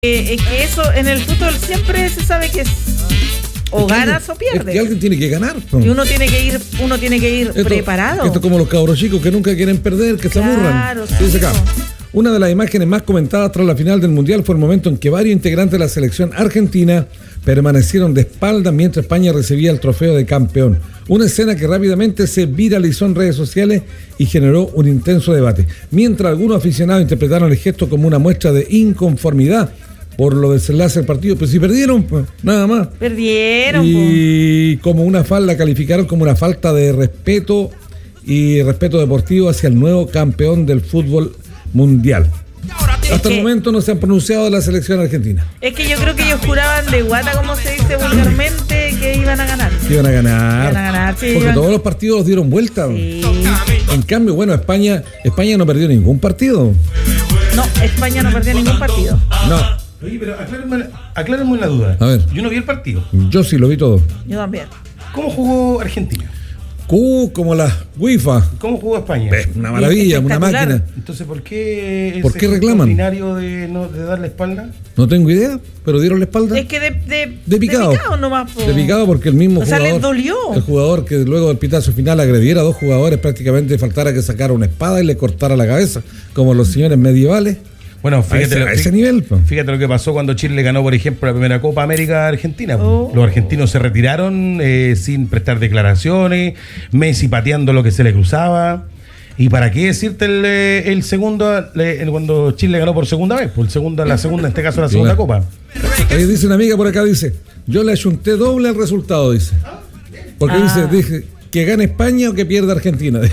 Es que eso en el fútbol siempre se sabe que es o ganas o pierdes. Es que alguien tiene que ganar. Y uno tiene que ir preparado. Esto es como los cabros chicos que nunca quieren perder, que se aburran. Sí, dice acá. Una de las imágenes más comentadas tras la final del Mundial fue el momento en que varios integrantes de la selección argentina permanecieron de espaldas mientras España recibía el trofeo de campeón. Una escena que rápidamente se viralizó en redes sociales y generó un intenso debate. Mientras algunos aficionados interpretaron el gesto como una muestra de inconformidad por lo desenlace del partido, pero si perdieron, pues nada más. Perdieron. Y como una falta, calificaron como una falta de respeto y respeto deportivo hacia el nuevo campeón del fútbol mundial. Hasta el momento no se han pronunciado de la selección argentina. Es que yo creo que ellos juraban de guata, como se dice vulgarmente, que iban a ganar. Iban a ganar, sí, porque todos los partidos los dieron vuelta. Sí. En cambio, bueno, España no perdió ningún partido. No, España no perdió ningún partido. No. Oye, pero aclárenme una duda. A ver. Yo no vi el partido. Yo sí lo vi todo. Yo también. ¿Cómo jugó Argentina? Como la UEFA. ¿Cómo jugó España? Una maravilla, una máquina. Entonces, ¿por qué reclaman? Ordinario de darle espalda? No tengo idea, pero dieron la espalda. Es que de picado. De picado nomás. De picado porque el mismo jugador. O sea, les dolió. El jugador que luego del pitazo final agrediera a dos jugadores, prácticamente faltara que sacara una espada y le cortara la cabeza, como los señores medievales. Bueno, fíjate a ese nivel. Fíjate lo que pasó cuando Chile ganó, por ejemplo, la primera Copa América Argentina. Oh. Los argentinos se retiraron sin prestar declaraciones, Messi pateando lo que se le cruzaba. ¿Y para qué decirte el segundo, cuando Chile ganó por segunda vez? Por la segunda, en este caso la segunda Copa. Ahí dice una amiga por acá, dice, yo le ayunté doble al resultado, dice. Porque dice, que gane España o que pierda Argentina.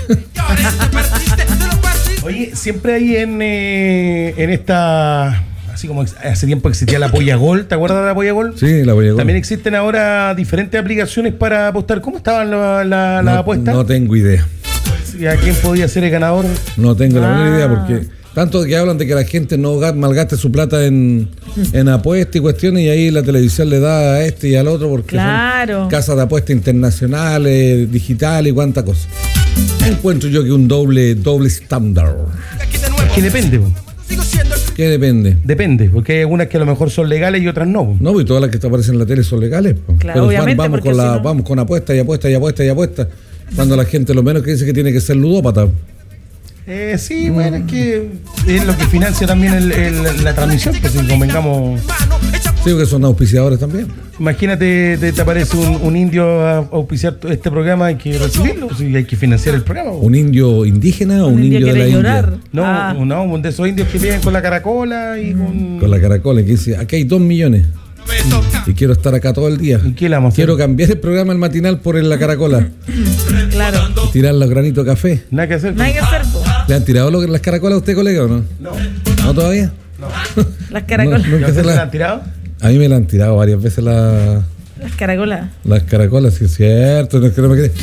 Oye, siempre hay en esta, así como hace tiempo existía la Polla Gol, ¿te acuerdas de la Polla Gol? Sí, la Polla Gol. También existen ahora diferentes aplicaciones para apostar. ¿Cómo estaban las apuestas? No tengo idea. ¿Y a quién podía ser el ganador? No tengo la menor idea porque tanto que hablan de que la gente no malgaste su plata en apuestas y cuestiones y ahí la televisión le da a este y al otro porque son casas de apuestas internacionales, digitales y cuánta cosa. Encuentro yo que un doble estándar. Es que depende. ¿Qué depende? Depende, porque hay algunas que a lo mejor son legales y otras no. No, y todas las que aparecen en la tele son legales. Claro, pero obviamente, vamos con apuestas y apuestas y apuestas y apuestas. Cuando la gente lo menos que dice que tiene que ser ludópata. Sí, bueno, es que es lo que financia también la transmisión, pues si convengamos. Sí, porque son auspiciadores también. Imagínate, te aparece un indio a auspiciar este programa, hay que recibirlo, si hay que financiar el programa. ¿Un indio indígena o un indio de la India? No, de esos indios que viven con la caracola y con la caracola, que dice, aquí hay 2 millones. Y quiero estar acá todo el día. ¿Y qué le vamos a hacer? Quiero cambiar el programa, el matinal, por la caracola. Claro. Y tirar los granitos de café. Nada que hacer. Po. ¿Le han tirado las caracolas a usted, colega, o no? No. ¿No todavía? No. Las caracolas. ¿Nunca se las han tirado? A mí me la han tirado varias veces las caracolas. Las caracolas, sí es cierto. No es que no me quede.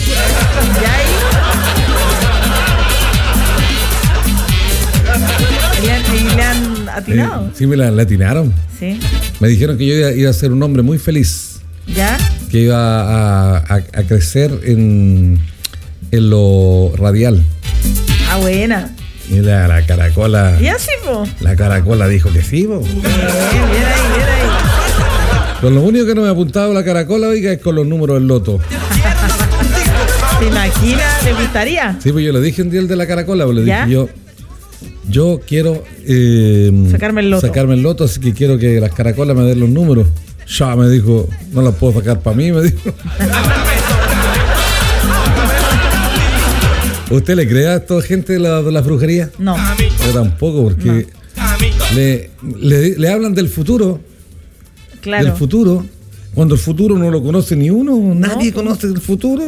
¿Y le han atinado? Sí, me la atinaron. Sí. Me dijeron que yo iba a ser un hombre muy feliz. ¿Ya? Que iba a crecer en lo radial. Buena. Y la caracola. ¿Y así, po? La caracola dijo que sí, po. Bien ahí. Con lo único que no me ha apuntado la caracola, oiga, es con los números del loto. ¿Te imaginas? ¿Le gustaría? Sí, pues yo le dije un día el de la caracola, pues le dije yo quiero sacarme el loto, así que quiero que las caracolas me den los números. Ya me dijo, no las puedo sacar para mí, me dijo. ¿Usted le cree a esta gente de la brujería? No. Yo tampoco, porque le hablan del futuro. Claro. Del futuro. Cuando el futuro no lo conoce ni uno, nadie conoce el futuro.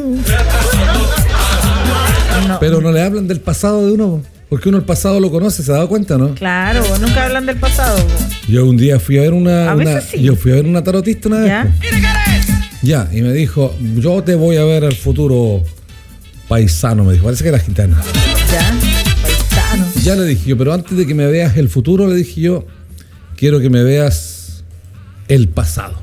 No. Pero no le hablan del pasado de uno, porque uno el pasado lo conoce, ¿se ha dado cuenta, no? Claro, nunca hablan del pasado. Yo un día fui a ver yo fui a ver una tarotista una vez. Ya, y me dijo, yo te voy a ver el futuro paisano, me dijo, parece que era gitana. Ya, paisano. Ya le dije yo, pero antes de que me veas el futuro, le dije yo, quiero que me veas el pasado.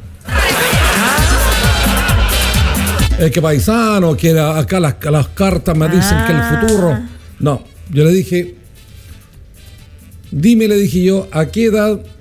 Es que paisano, que acá las cartas me dicen que el futuro. No, yo le dije, dime, le dije yo, ¿a qué edad